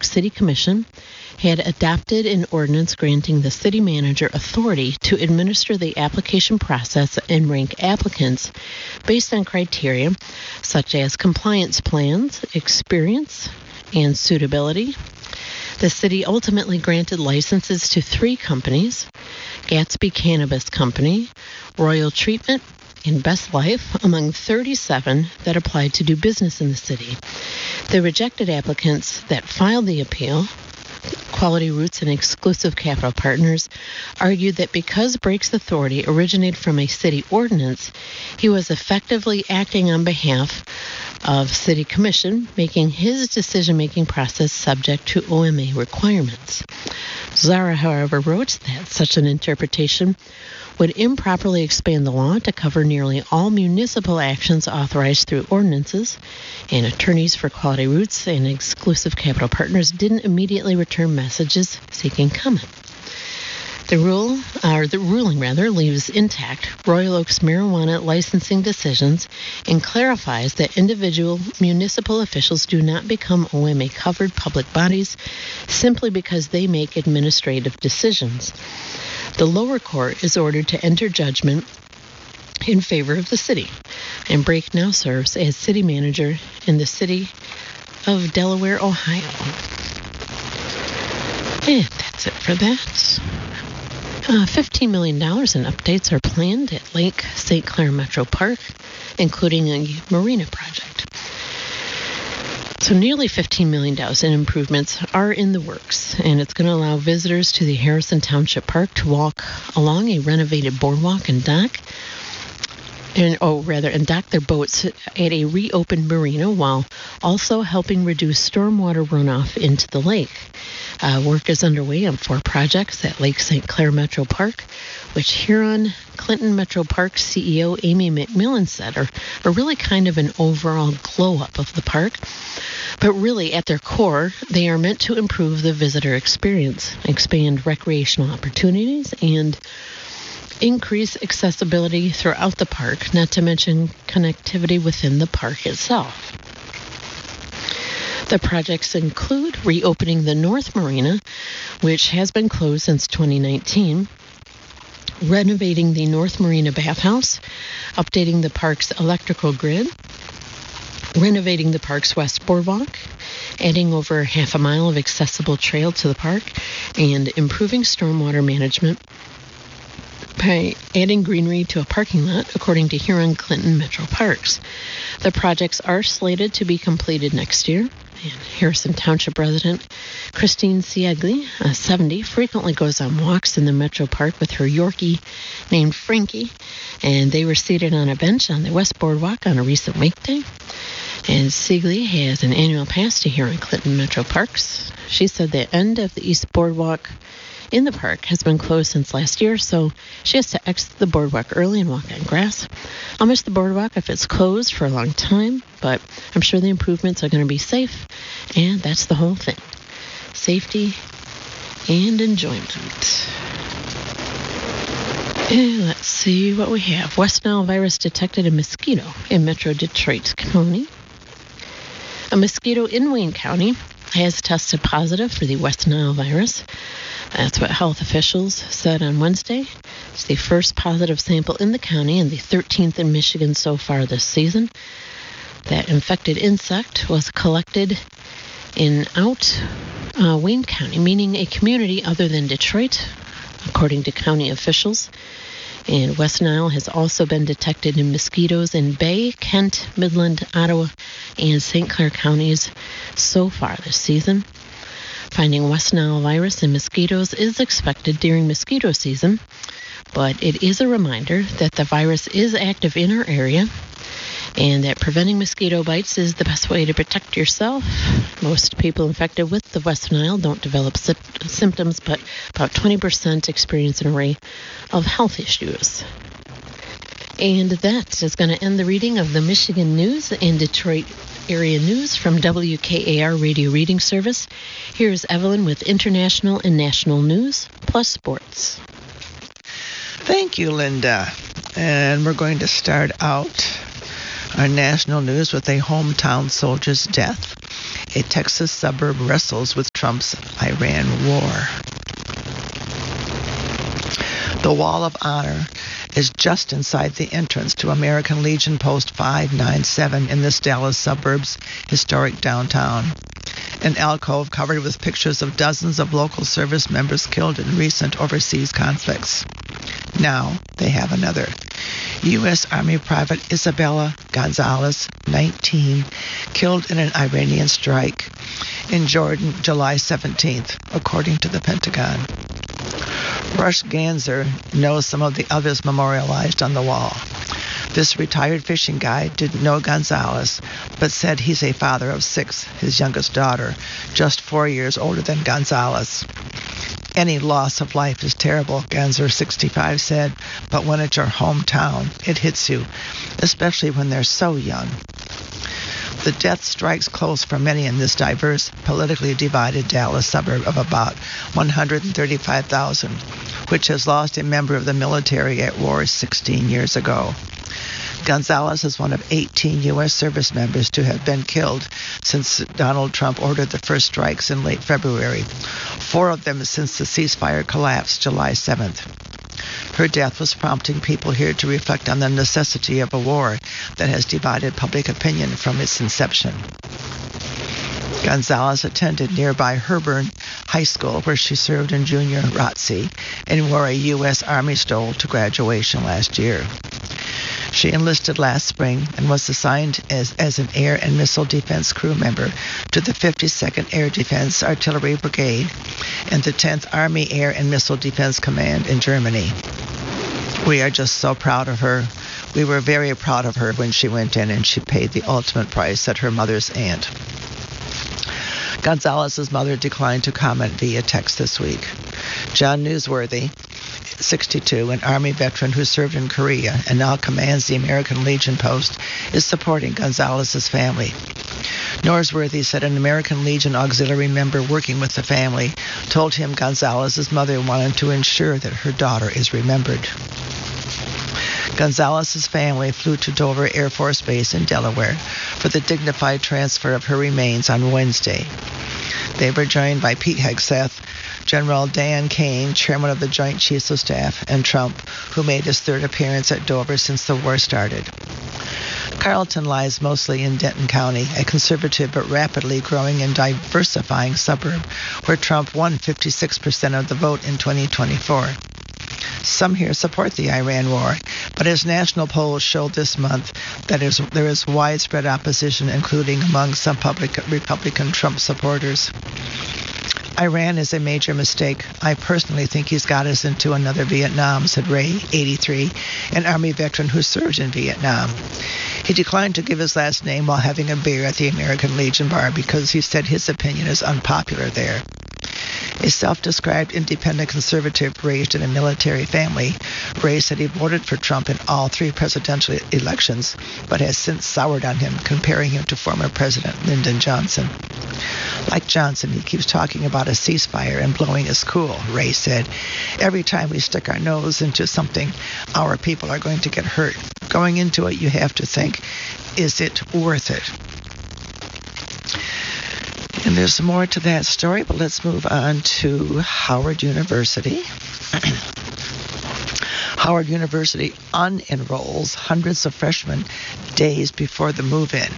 City Commission had adopted an ordinance granting the city manager authority to administer the application process and rank applicants based on criteria such as compliance plans, experience, and suitability. The city ultimately granted licenses to 3 companies, Gatsby Cannabis Company, Royal Treatment, and Best Life, among 37 that applied to do business in the city. The rejected applicants that filed the appeal, Quality Roots and Exclusive Capital Partners, argued that because Brake's authority originated from a city ordinance, he was effectively acting on behalf of City Commission, making his decision-making process subject to OMA requirements. Zara, however, wrote that such an interpretation would improperly expand the law to cover nearly all municipal actions authorized through ordinances, and attorneys for Quality Roots and Exclusive Capital Partners didn't immediately return messages seeking comment. The ruling leaves intact Royal Oak's marijuana licensing decisions and clarifies that individual municipal officials do not become OMA-covered public bodies simply because they make administrative decisions. The lower court is ordered to enter judgment in favor of the city, and Brake now serves as city manager in the city of Delaware, Ohio. And that's it for that. $15 million in updates are planned at Lake St. Clair Metro Park, including a marina project. So nearly $15 million in improvements are in the works, and it's going to allow visitors to the Harrison Township Park to walk along a renovated boardwalk and dock, and dock their boats at a reopened marina while also helping reduce stormwater runoff into the lake. Work is underway on 4 projects at Lake St. Clair Metro Park, which Huron-Clinton Metro Park CEO Amy McMillan said are really kind of an overall glow-up of the park. But really, at their core, they are meant to improve the visitor experience, expand recreational opportunities, and increase accessibility throughout the park, not to mention connectivity within the park itself. The projects include reopening the North Marina, which has been closed since 2019, renovating the North Marina bathhouse, updating the park's electrical grid, renovating the park's west boardwalk, adding over half a mile of accessible trail to the park, and improving stormwater management by adding greenery to a parking lot, according to Huron-Clinton Metro Parks. The projects are slated to be completed next year. And Harrison Township resident Christine Siegli, 70, frequently goes on walks in the Metro Park with her Yorkie named Frankie, and they were seated on a bench on the West Boardwalk on a recent weekday. And Siegli has an annual pass to Huron-Clinton Metro Parks. She said the end of the East Boardwalk in the park has been closed since last year, so she has to exit the boardwalk early and walk on grass. I'll miss the boardwalk if it's closed for a long time, but I'm sure the improvements are going to be safe, and that's the whole thing. Safety and enjoyment. And let's see what we have. West Nile virus detected in mosquito in Metro Detroit County. A mosquito in Wayne County has tested positive for the West Nile virus. That's what health officials said on Wednesday. It's the first positive sample in the county and the 13th in Michigan so far this season. That infected insect was collected in Wayne County, meaning a community other than Detroit, according to county officials. And West Nile has also been detected in mosquitoes in Bay, Kent, Midland, Ottawa, and St. Clair counties so far this season. Finding West Nile virus in mosquitoes is expected during mosquito season, but it is a reminder that the virus is active in our area and that preventing mosquito bites is the best way to protect yourself. Most people infected with the West Nile don't develop symptoms, but about 20% experience an array of health issues. And that is going to end the reading of the Michigan News and Detroit area news from WKAR Radio Reading Service. Here's Evelyn with international and national news, plus sports. Thank you, Linda. And we're going to start out our national news with a hometown soldier's death. A Texas suburb wrestles with Trump's Iran war. The Wall of Honor is just inside the entrance to American Legion Post 597 in this Dallas suburb's historic downtown. An alcove covered with pictures of dozens of local service members killed in recent overseas conflicts. Now they have another. U.S. Army Private Isabella Gonzalez, 19, killed in an Iranian strike in Jordan July 17th, according to the Pentagon. Rush Ganzer knows some of the others memorialized on the wall. This retired fishing guide didn't know Gonzalez, but said he's a father of 6, his youngest daughter, just 4 years older than Gonzalez. Any loss of life is terrible, Ganzer, 65, said, but when it's your hometown, it hits you, especially when they're so young. The death strikes close for many in this diverse, politically divided Dallas suburb of about 135,000, which has lost a member of the military at war 16 years ago. Gonzalez is one of 18 U.S. service members to have been killed since Donald Trump ordered the first strikes in late February, 4 of them since the ceasefire collapsed July 7th. Her death was prompting people here to reflect on the necessity of a war that has divided public opinion from its inception. Gonzalez attended nearby Herborn High School, where she served in junior ROTC and wore a U.S. Army stole to graduation last year. She enlisted last spring and was assigned as an air and missile defense crew member to the 52nd Air Defense Artillery Brigade and the 10th Army Air and Missile Defense Command in Germany. We are just so proud of her. We were very proud of her when she went in, and she paid the ultimate price, said her mother's aunt. Gonzalez's mother declined to comment via text this week. John Newsworthy, 62, an Army veteran who served in Korea and now commands the American Legion Post, is supporting Gonzalez's family. Norsworthy said an American Legion auxiliary member working with the family told him Gonzalez's mother wanted to ensure that her daughter is remembered. Gonzalez's family flew to Dover Air Force Base in Delaware for the dignified transfer of her remains on Wednesday. They were joined by Pete Hegseth, General Dan Kane, chairman of the Joint Chiefs of Staff, and Trump, who made his third appearance at Dover since the war started. Carlton lies mostly in Denton County, a conservative but rapidly growing and diversifying suburb where Trump won 56% of the vote in 2024. Some here support the Iran war, but as national polls showed this month, there is widespread opposition, including among some Republican Trump supporters. Iran is a major mistake. I personally think he's got us into another Vietnam, said Ray, 83, an Army veteran who served in Vietnam. He declined to give his last name while having a beer at the American Legion bar because he said his opinion is unpopular there. A self-described independent conservative raised in a military family, Ray said he voted for Trump in all 3 presidential elections, but has since soured on him, comparing him to former President Lyndon Johnson. Like Johnson, he keeps talking about a ceasefire and blowing his cool, Ray said. Every time we stick our nose into something, our people are going to get hurt. Going into it, you have to think, is it worth it? And there's more to that story, but let's move on to Howard University. Howard University unenrolls hundreds of freshmen days before the move-in.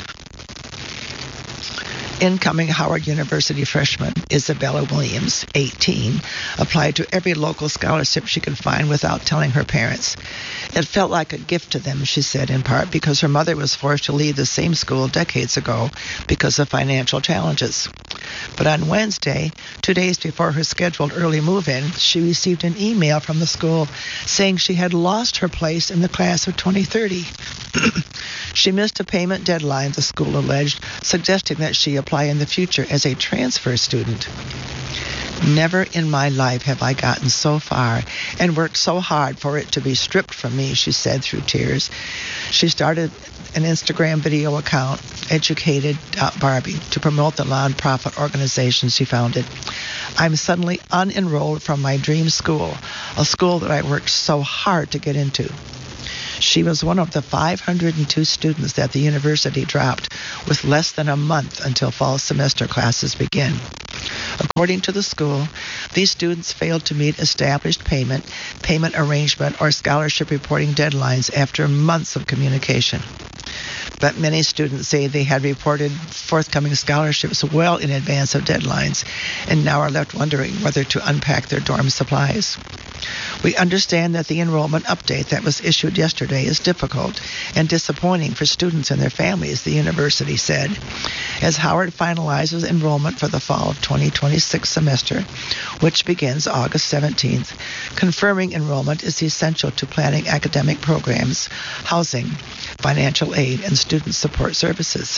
Incoming Howard University freshman Isabella Williams, 18, applied to every local scholarship she could find without telling her parents. It felt like a gift to them, she said, in part because her mother was forced to leave the same school decades ago because of financial challenges. But on Wednesday, 2 days before her scheduled early move-in, she received an email from the school saying she had lost her place in the class of 2030. She missed a payment deadline, the school alleged, suggesting that she apply in the future as a transfer student. Never in my life have I gotten so far and worked so hard for it to be stripped from me, she said through tears. She started an Instagram video account, Educated.Barbie, to promote the nonprofit organization she founded. I'm suddenly unenrolled from my dream school, a school that I worked so hard to get into. She was one of the 502 students that the university dropped with less than a month until fall semester classes begin. According to the school, these students failed to meet established payment arrangement, or scholarship reporting deadlines after months of communication. But many students say they had reported forthcoming scholarships well in advance of deadlines and now are left wondering whether to unpack their dorm supplies. We understand that the enrollment update that was issued yesterday is difficult and disappointing for students and their families, the university said, as Howard finalizes enrollment for the fall of 2026 semester, which begins August 17th. Confirming enrollment is essential to planning academic programs, housing, financial aid, and student support services.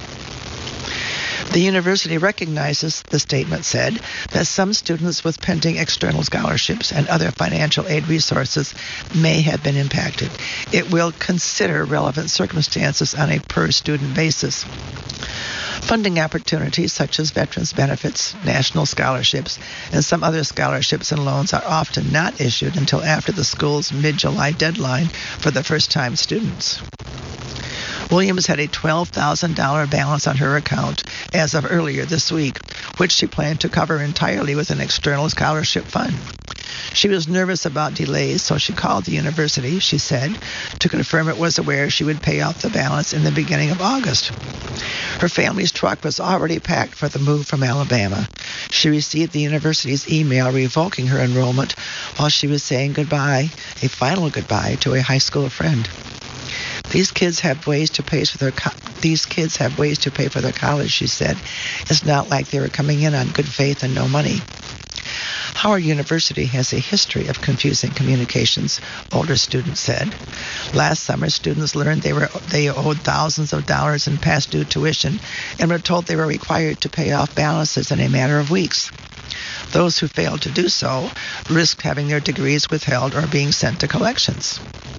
The university recognizes, the statement said, that some students with pending external scholarships and other financial aid resources may have been impacted. It will consider relevant circumstances on a per-student basis. Funding opportunities such as veterans benefits, national scholarships, and some other scholarships and loans are often not issued until after the school's mid-July deadline for the first-time students. Williams had a $12,000 balance on her account as of earlier this week, which she planned to cover entirely with an external scholarship fund. She was nervous about delays, so she called the university, she said, to confirm it was aware she would pay off the balance in the beginning of August. Her family's truck was already packed for the move from Alabama. She received the university's email revoking her enrollment while she was saying goodbye, a final goodbye, to a high school friend. These kids have ways to pay for their college, she said. It's not like they were coming in on good faith and no money. Howard University has a history of confusing communications, older students said. Last summer, students learned they owed thousands of dollars in past due tuition and were told they were required to pay off balances in a matter of weeks. Those who failed to do so risked having their degrees withheld or being sent to collections.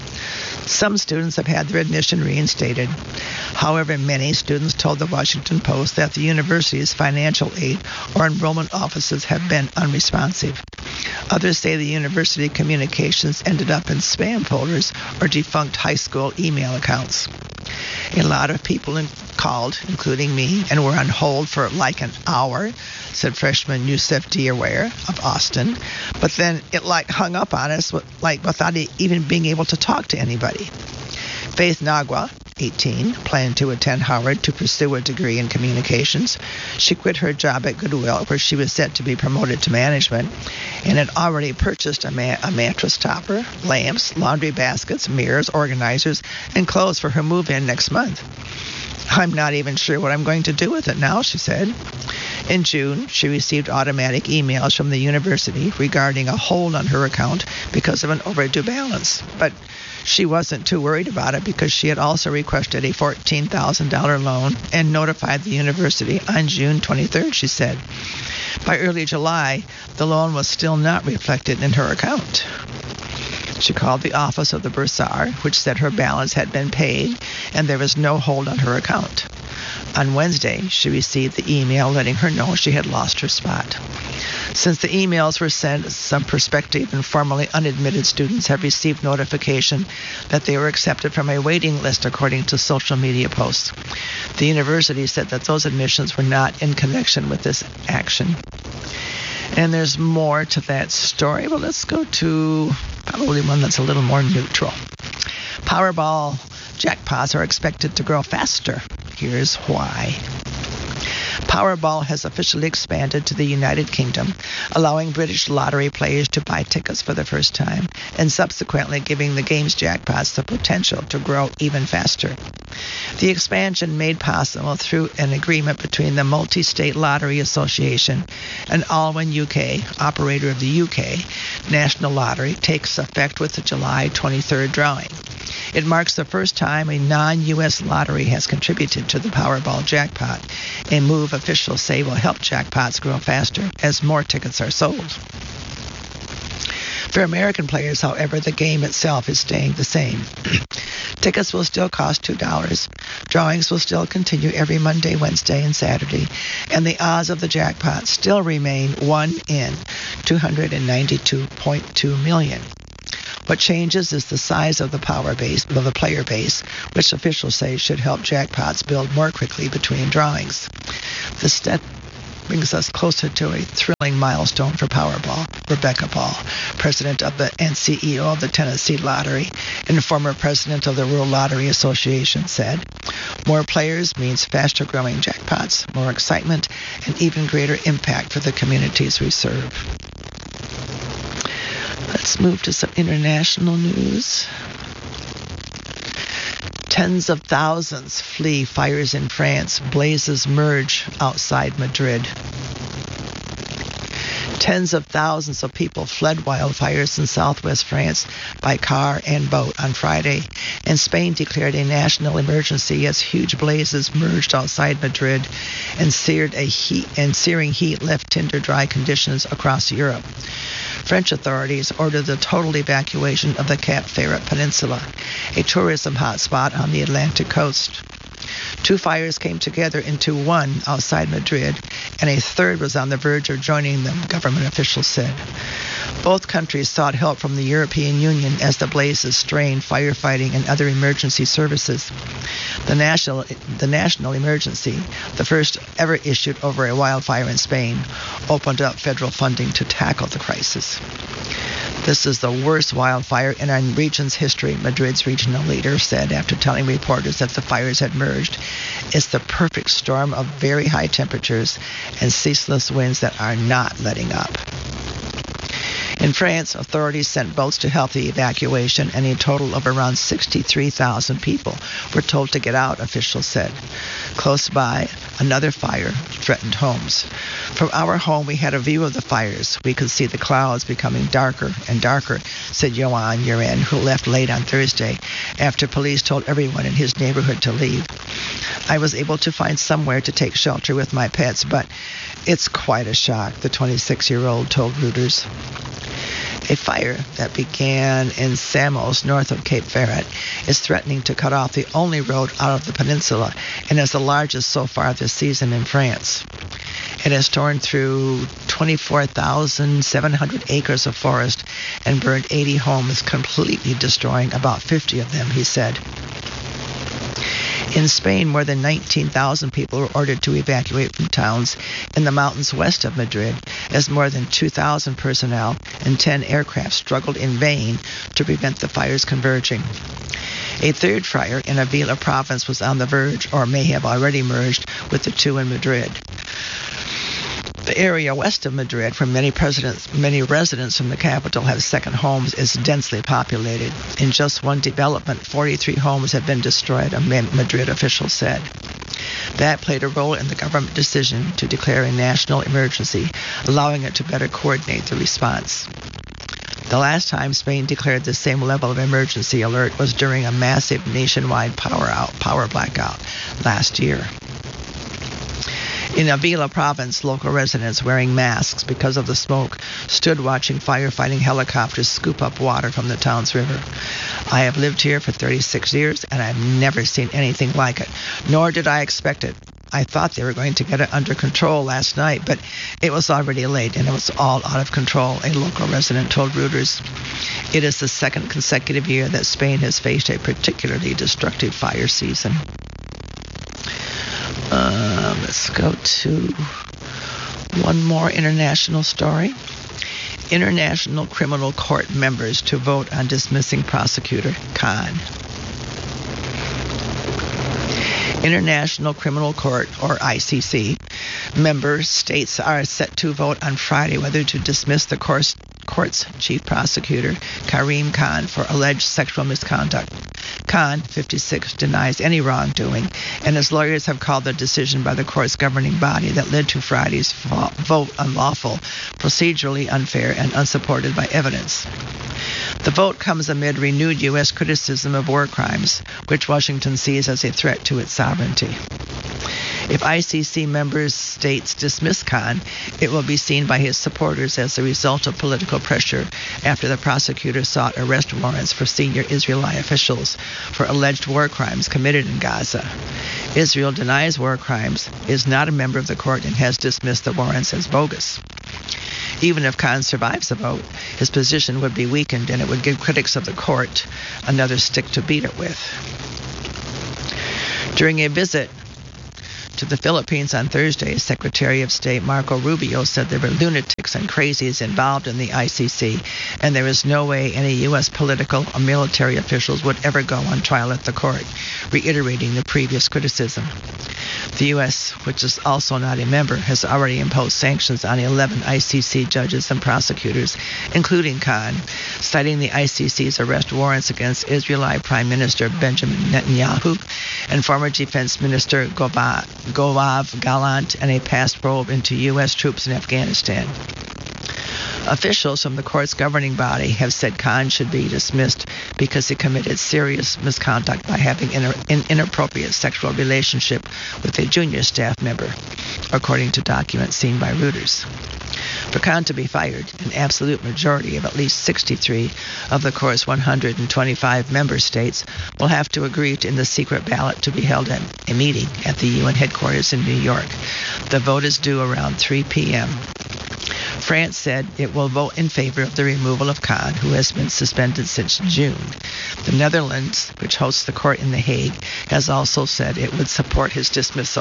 Some students have had their admission reinstated. However, many students told the Washington Post that the university's financial aid or enrollment offices have been unresponsive. Others say the university communications ended up in spam folders or defunct high school email accounts. A lot of people called, including me, and were on hold for like an hour, said freshman Yusef Diaware of Austin. But then it hung up on us without even being able to talk to anybody. Faith Nagua, 18, planned to attend Howard to pursue a degree in communications. She quit her job at Goodwill, where she was set to be promoted to management, and had already purchased a mattress topper, lamps, laundry baskets, mirrors, organizers, and clothes for her move-in next month. I'm not even sure what I'm going to do with it now, she said. In June, she received automatic emails from the university regarding a hold on her account because of an overdue balance. But she wasn't too worried about it because she had also requested a $14,000 loan and notified the university on June 23rd, she said. By early July, the loan was still not reflected in her account. She called the office of the bursar, which said her balance had been paid and there was no hold on her account. On Wednesday, she received the email letting her know she had lost her spot. Since the emails were sent, some prospective and formerly unadmitted students have received notification that they were accepted from a waiting list, according to social media posts. The university said that those admissions were not in connection with this action. And there's more to that story, but let's go to probably one that's a little more neutral. Powerball jackpots are expected to grow faster. Here's why. Powerball has officially expanded to the United Kingdom, allowing British lottery players to buy tickets for the first time, and subsequently giving the game's jackpots the potential to grow even faster. The expansion made possible through an agreement between the Multi-State Lottery Association and Alwyn UK, operator of the UK National Lottery, takes effect with the July 23rd drawing. It marks the first time a non-U.S. lottery has contributed to the Powerball jackpot, a move officials say will help jackpots grow faster as more tickets are sold. For American players, however, the game itself is staying the same. Tickets will still cost $2. Drawings will still continue every Monday, Wednesday, and Saturday, and the odds of the jackpot still remain 1 in 292.2 million. What changes is the size of the the player base, which officials say should help jackpots build more quickly between drawings. The step brings us closer to a thrilling milestone for Powerball. Rebecca Ball, president of the and CEO of the Tennessee Lottery and former president of the World Lottery Association, said, "More players means faster growing jackpots, more excitement, and even greater impact for the communities we serve." Let's move to some international news. Tens of thousands flee fires in France. Blazes merge outside Madrid. Tens of thousands of people fled wildfires in southwest France by car and boat on Friday, and Spain declared a national emergency as huge blazes merged outside Madrid and searing heat left tinder dry conditions across Europe. French authorities ordered the total evacuation of the Cap Ferret Peninsula, a tourism hotspot on the Atlantic coast. 2 fires came together into one outside Madrid, and a third was on the verge of joining them, government officials said. Both countries sought help from the European Union as the blazes strained firefighting and other emergency services. The national emergency, the first ever issued over a wildfire in Spain, opened up federal funding to tackle the crisis. "This is the worst wildfire in our region's history," Madrid's regional leader said after telling reporters that the fires had merged. "It's the perfect storm of very high temperatures and ceaseless winds that are not letting up." In France, authorities sent boats to help the evacuation, and a total of around 63,000 people were told to get out, officials said. Close by, another fire threatened homes. "From our home, we had a view of the fires. We could see the clouds becoming darker and darker," said Johan Uren, who left late on Thursday after police told everyone in his neighborhood to leave. "I was able to find somewhere to take shelter with my pets, but it's quite a shock," the 26-year-old told Reuters. A fire that began in Samos, north of Cape Ferret, is threatening to cut off the only road out of the peninsula and is the largest so far this season in France. It has torn through 24,700 acres of forest and burned 80 homes, completely destroying about 50 of them, he said. In Spain, more than 19,000 people were ordered to evacuate from towns in the mountains west of Madrid, as more than 2,000 personnel and 10 aircraft struggled in vain to prevent the fires converging. A third fire in Avila province was on the verge, or may have already merged, with the 2 in Madrid. The area west of Madrid, where many residents from the capital have second homes, is densely populated. In just one development, 43 homes have been destroyed, a Madrid official said. That played a role in the government decision to declare a national emergency, allowing it to better coordinate the response. The last time Spain declared the same level of emergency alert was during a massive nationwide power blackout last year. In Avila province, local residents wearing masks because of the smoke stood watching firefighting helicopters scoop up water from the town's river. "I have lived here for 36 years, and I've never seen anything like it, nor did I expect it. I thought they were going to get it under control last night, but it was already late and it was all out of control," a local resident told Reuters. It is the second consecutive year that Spain has faced a particularly destructive fire season. Let's go to one more international story. International Criminal Court members to vote on dismissing prosecutor Khan. International Criminal Court, or ICC, member states are set to vote on Friday whether to dismiss the court's chief prosecutor, Karim Khan, for alleged sexual misconduct. Khan, 56, denies any wrongdoing, and his lawyers have called the decision by the court's governing body that led to Friday's vote unlawful, procedurally unfair, and unsupported by evidence. The vote comes amid renewed U.S. criticism of war crimes, which Washington sees as a threat to its sovereignty. If ICC member states dismiss Khan, it will be seen by his supporters as a result of political pressure after the prosecutor sought arrest warrants for senior Israeli officials for alleged war crimes committed in Gaza. Israel denies war crimes, is not a member of the court, and has dismissed the warrants as bogus. Even if Khan survives the vote, his position would be weakened, and it would give critics of the court another stick to beat it with. During a visit to the Philippines on Thursday, Secretary of State Marco Rubio said there were lunatics and crazies involved in the ICC, and there is no way any U.S. political or military officials would ever go on trial at the court, reiterating the previous criticism. The U.S., which is also not a member, has already imposed sanctions on 11 ICC judges and prosecutors, including Khan, citing the ICC's arrest warrants against Israeli Prime Minister Benjamin Netanyahu and former Defense Minister Yoav Gallant and a past probe into U.S. troops in Afghanistan. Officials from the court's governing body have said Khan should be dismissed because he committed serious misconduct by having an inappropriate sexual relationship with a junior staff member, according to documents seen by Reuters. For Khan to be fired, an absolute majority of at least 63 of the court's 125 member states will have to agree in the secret ballot to be held at a meeting at the UN headquarters in New York. The vote is due around 3 p.m. France said it will vote in favor of the removal of Khan, who has been suspended since June. The Netherlands, which hosts the court in The Hague, has also said it would support his dismissal.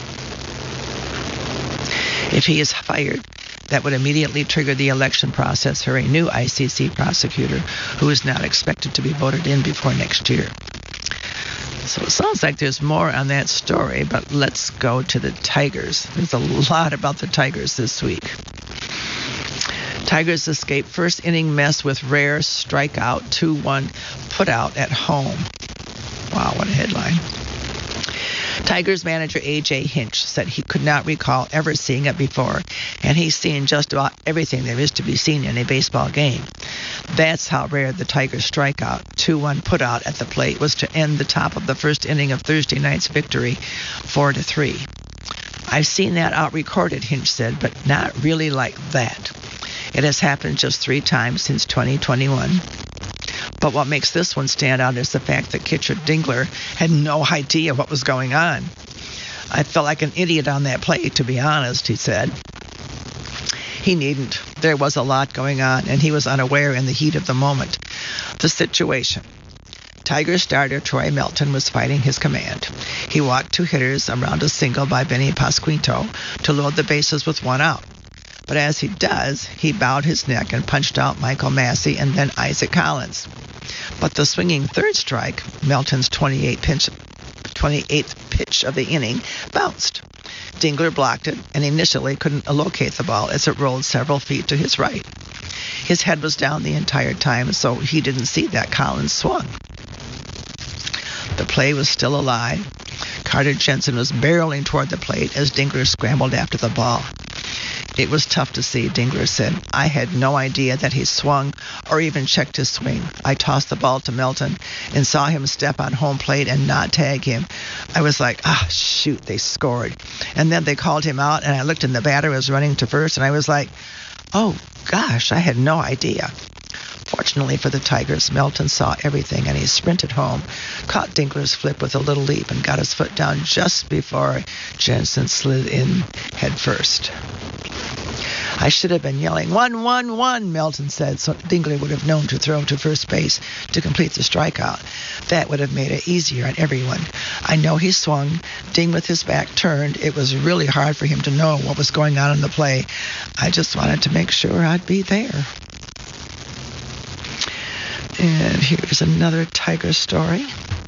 If he is fired, that would immediately trigger the election process for a new ICC prosecutor, who is not expected to be voted in before next year. So it sounds like there's more on that story, but let's go to the Tigers. There's a lot about the Tigers this week. Tigers escape first inning mess with rare strikeout 2-1 putout at home. Wow, what a headline. Tigers manager A.J. Hinch said he could not recall ever seeing it before, and he's seen just about everything there is to be seen in a baseball game. That's how rare the Tigers' strikeout 2-1 putout at the plate was to end the top of the first inning of Thursday night's victory 4-3. I've seen that out recorded, Hinch said, but not really like that. It has happened just 3 times since 2021. But what makes this one stand out is the fact that catcher Dingler had no idea what was going on. I felt like an idiot on that play, to be honest, he said. He needn't. There was a lot going on, and he was unaware in the heat of the moment. The situation. Tigers starter Troy Melton was fighting his command. He walked 2 hitters around a single by Benny Pasquinto to load the bases with 1 out. But as he does, he bowed his neck and punched out Michael Massey and then Isaac Collins. But the swinging third strike, Melton's 28th pitch of the inning, bounced. Dingler blocked it and initially couldn't locate the ball as it rolled several feet to his right. His head was down the entire time, so he didn't see that Collins swung. The play was still alive. Carter Jensen was barreling toward the plate as Dingler scrambled after the ball. It was tough to see, Dingler said. I had no idea that he swung or even checked his swing. I tossed the ball to Melton and saw him step on home plate and not tag him. I was like, shoot, they scored. And then they called him out, and I looked and the batter was running to first, and I was like, oh, gosh, I had no idea. Fortunately for the Tigers, Melton saw everything, and he sprinted home, caught Dingler's flip with a little leap, and got his foot down just before Jensen slid in head first. I should have been yelling, 1-1-1, Melton said, so Dingler would have known to throw to first base to complete the strikeout. That would have made it easier on everyone. I know he swung, Ding with his back turned. It was really hard for him to know what was going on in the play. I just wanted to make sure I'd be there. And here's another Tiger story.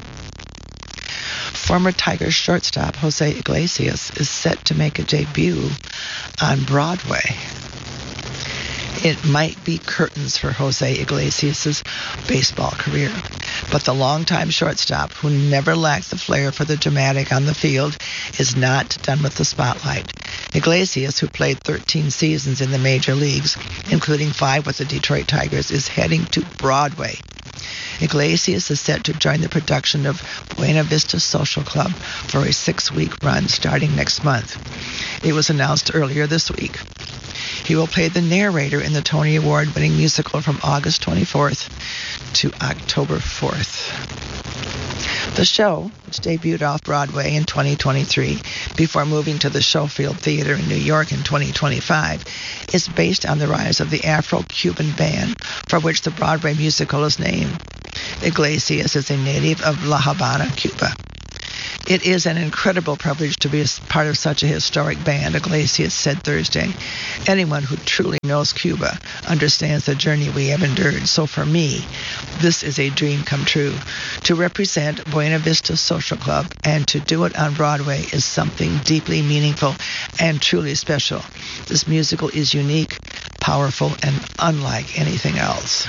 Former Tigers shortstop Jose Iglesias is set to make a debut on Broadway. It might be curtains for Jose Iglesias' baseball career, but the longtime shortstop, who never lacked the flair for the dramatic on the field, is not done with the spotlight. Iglesias, who played 13 seasons in the major leagues, including 5 with the Detroit Tigers, is heading to Broadway. Iglesias is set to join the production of Buena Vista Social Club for a 6-week run starting next month. It was announced earlier this week. He will play the narrator in the Tony Award-winning musical from August 24th to October 4th. The show, which debuted off-Broadway in 2023 before moving to the Schofield Theater in New York in 2025, is based on the rise of the Afro-Cuban band for which the Broadway musical is named. Iglesias is a native of La Habana, Cuba. It is an incredible privilege to be a part of such a historic band, Iglesias said Thursday. Anyone who truly knows Cuba understands the journey we have endured. So for me, this is a dream come true. To represent Buena Vista Social Club and to do it on Broadway is something deeply meaningful and truly special. This musical is unique, powerful, and unlike anything else.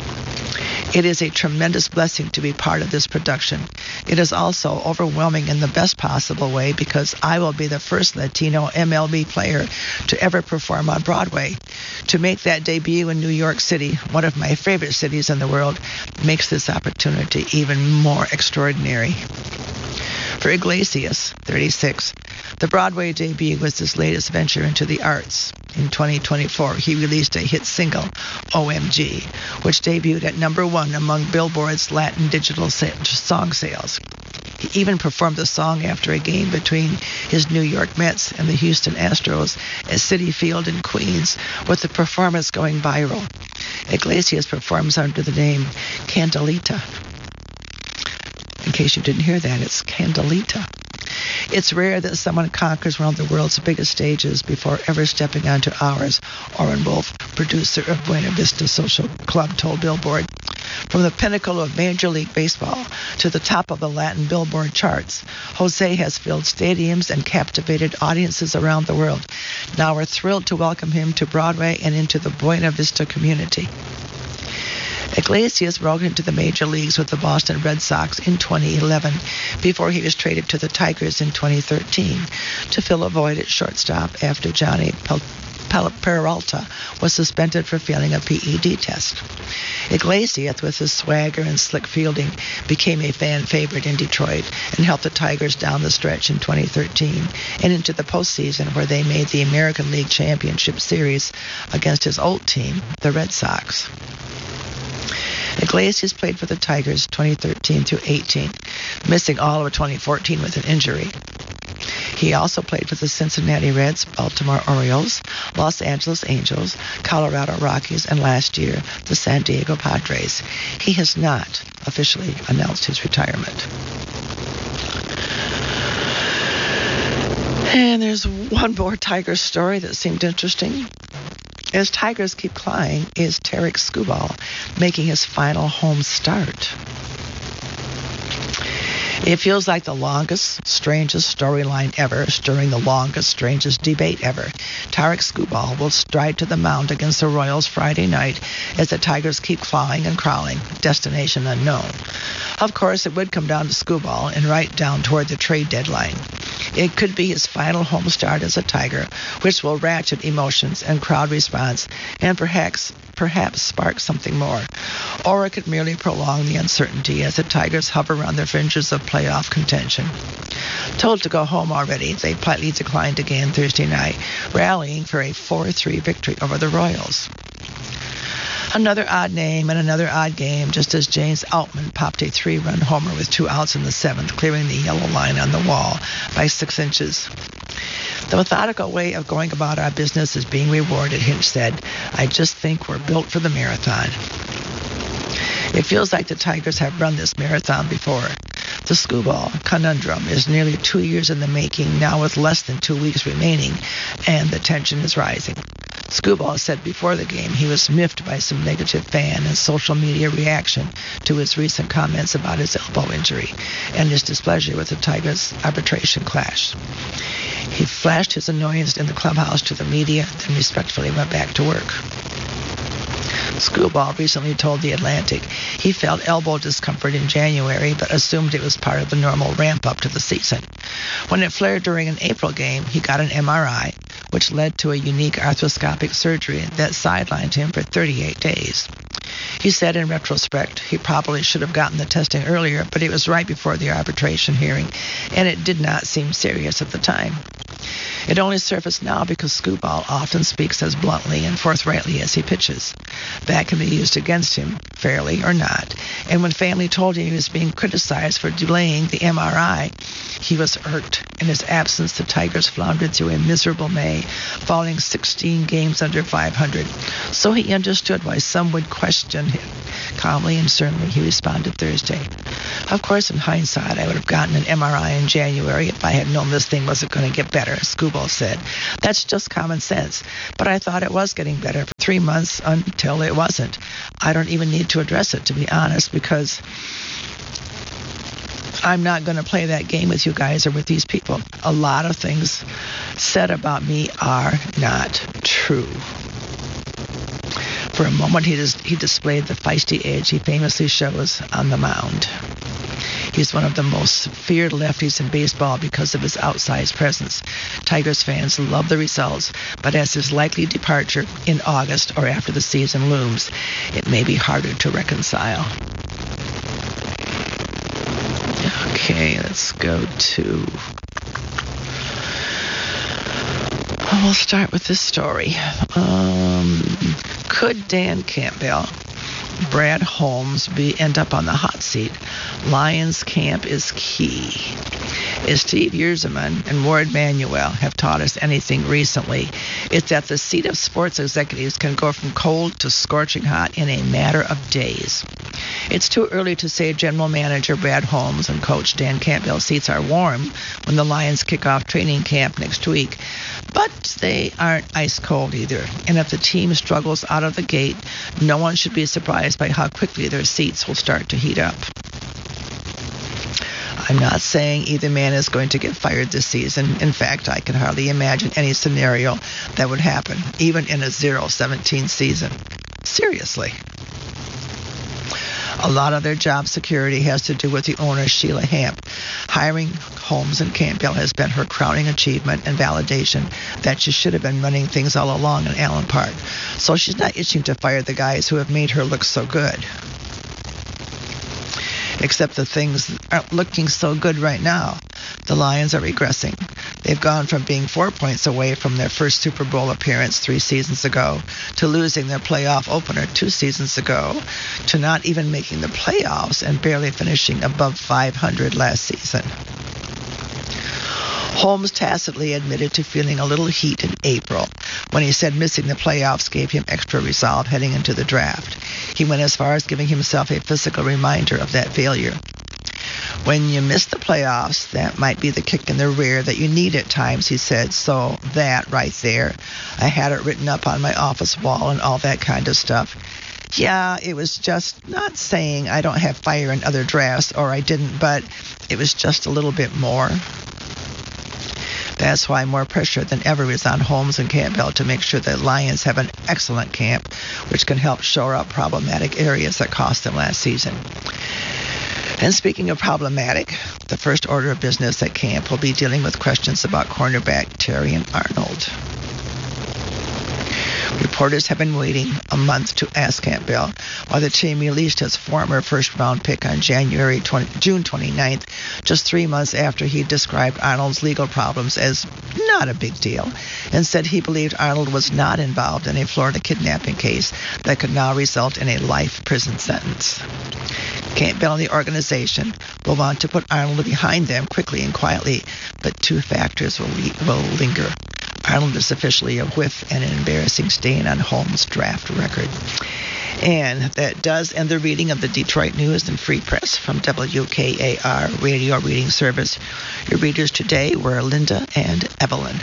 It is a tremendous blessing to be part of this production. It is also overwhelming in the best possible way because I will be the first Latino MLB player to ever perform on Broadway. To make that debut in New York City, one of my favorite cities in the world, makes this opportunity even more extraordinary. For Iglesias, 36, the Broadway debut was his latest venture into the arts. In 2024, he released a hit single, OMG, which debuted at number 1 among Billboard's Latin digital song sales. He even performed the song after a game between his New York Mets and the Houston Astros at Citi Field in Queens, with the performance going viral. Iglesias performs under the name Candelita. In case you didn't hear that, it's Candelita. It's rare that someone conquers one of the world's biggest stages before ever stepping onto ours, Oren Wolf, producer of Buena Vista Social Club, told Billboard. From the pinnacle of Major League Baseball to the top of the Latin Billboard charts, Jose has filled stadiums and captivated audiences around the world. Now we're thrilled to welcome him to Broadway and into the Buena Vista community. Iglesias broke into the major leagues with the Boston Red Sox in 2011 before he was traded to the Tigers in 2013 to fill a void at shortstop after Johnny Peralta was suspended for failing a PED test. Iglesias, with his swagger and slick fielding, became a fan favorite in Detroit and helped the Tigers down the stretch in 2013 and into the postseason where they made the American League Championship Series against his old team, the Red Sox. Iglesias played for the Tigers 2013 through 18, missing all of 2014 with an injury. He also played for the Cincinnati Reds, Baltimore Orioles, Los Angeles Angels, Colorado Rockies, and last year, the San Diego Padres. He has not officially announced his retirement. And there's one more Tiger story that seemed interesting. As Tigers keep clawing, is Tarik Skubal making his final home start? It feels like the longest, strangest storyline ever, stirring the longest, strangest debate ever. Tarik Skubal will stride to the mound against the Royals Friday night as the Tigers keep clawing and crawling, destination unknown. Of course, it would come down to Skubal and right down toward the trade deadline. It could be his final home start as a Tiger, which will ratchet emotions and crowd response and perhaps spark something more. Or it could merely prolong the uncertainty as the Tigers hover around the fringes of playoff contention. Told to go home already, they politely declined again Thursday night, rallying for a 4-3 victory over the Royals. Another odd name and another odd game, just as James Outman popped a 3-run homer with 2 outs in the 7th, clearing the yellow line on the wall by 6 inches. The methodical way of going about our business is being rewarded, Hinch said. I just think we're built for the marathon. It feels like the Tigers have run this marathon before. The Skubal conundrum is nearly 2 years in the making, now with less than 2 weeks remaining, and the tension is rising. Skubal said before the game he was miffed by some negative fan and social media reaction to his recent comments about his elbow injury and his displeasure with the Tigers' arbitration clash. He flashed his annoyance in the clubhouse to the media, then respectfully went back to work. Skubal recently told The Atlantic he felt elbow discomfort in January, but assumed it was part of the normal ramp-up to the season. When it flared during an April game, he got an MRI, which led to a unique arthroscopic surgery that sidelined him for 38 days. He said in retrospect he probably should have gotten the testing earlier, but it was right before the arbitration hearing, and it did not seem serious at the time. It only surfaced now because Skubal often speaks as bluntly and forthrightly as he pitches. That can be used against him fairly or not. And when family told him he was being criticized for delaying the MRI, he was hurt. In his absence, the Tigers floundered through a miserable May, falling 16 games under 500. So he understood why some would question him. Calmly and certainly, he responded Thursday. Of course, in hindsight, I would have gotten an MRI in January if I had known this thing wasn't going to get better, Skubal said. That's just common sense. But I thought it was getting better for 3 months until it wasn't. I don't even need to address it, to be honest, because I'm not going to play that game with you guys or with these people. A lot of things said about me are not true. For a moment, he displayed the feisty edge he famously shows on the mound. He's one of the most feared lefties in baseball because of his outsized presence. Tigers fans love the results, but as his likely departure in August or after the season looms, it may be harder to reconcile. Okay, let's go to... We'll start with this story. Could Dan Campbell, Brad Holmes end up on the hot seat? Lions camp is key. As Steve Yzerman and Ward Manuel have taught us anything recently, it's that the seat of sports executives can go from cold to scorching hot in a matter of days. It's too early to say General Manager Brad Holmes and Coach Dan Campbell's seats are warm when the Lions kick off training camp next week, but they aren't ice cold either. And if the team struggles out of the gate, no one should be surprised by how quickly their seats will start to heat up. I'm not saying either man is going to get fired this season. In fact, I can hardly imagine any scenario that would happen, even in a 0-17 season. Seriously. A lot of their job security has to do with the owner, Sheila Hamp. Hiring Holmes and Campbell has been her crowning achievement and validation that she should have been running things all along in Allen Park. So she's not itching to fire the guys who have made her look so good. Except the things aren't looking so good right now. The Lions are regressing. They've gone from being 4 points away from their first Super Bowl appearance 3 seasons ago to losing their playoff opener 2 seasons ago to not even making the playoffs and barely finishing above 500 last season. Holmes tacitly admitted to feeling a little heat in April when he said missing the playoffs gave him extra resolve heading into the draft. He went as far as giving himself a physical reminder of that failure. When you miss the playoffs, that might be the kick in the rear that you need at times, he said. So that right there, I had it written up on my office wall and all that kind of stuff. Yeah, it was just not saying I don't have fire in other drafts, or I didn't, but it was just a little bit more. That's why more pressure than ever is on Holmes and Campbell to make sure that Lions have an excellent camp, which can help shore up problematic areas that cost them last season. And speaking of problematic, the first order of business at camp will be dealing with questions about cornerback Terrion Arnold. Reporters have been waiting a month to ask Campbell why the team released his former first-round pick on June 29th, just 3 months after he described Arnold's legal problems as not a big deal, and said he believed Arnold was not involved in a Florida kidnapping case that could now result in a life prison sentence. Campbell and the organization will want to put Arnold behind them quickly and quietly, but 2 factors will linger. Arnold is officially a whiff and an embarrassing stain on Holmes' draft record. And that does end the reading of the Detroit News and Free Press from WKAR Radio Reading Service. Your readers today were Linda and Evelyn.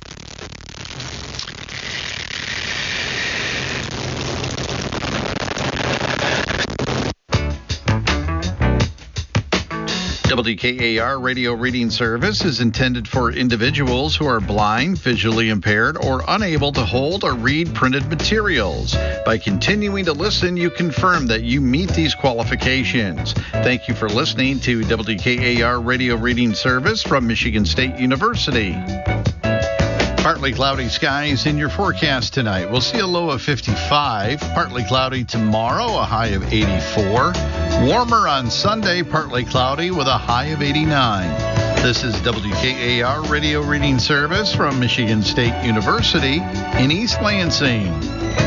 WKAR Radio Reading Service is intended for individuals who are blind, visually impaired, or unable to hold or read printed materials. By continuing to listen, you confirm that you meet these qualifications. Thank you for listening to WKAR Radio Reading Service from Michigan State University. Partly cloudy skies in your forecast tonight. We'll see a low of 55. Partly cloudy tomorrow, a high of 84. Warmer on Sunday, partly cloudy with a high of 89. This is WKAR Radio Reading Service from Michigan State University in East Lansing.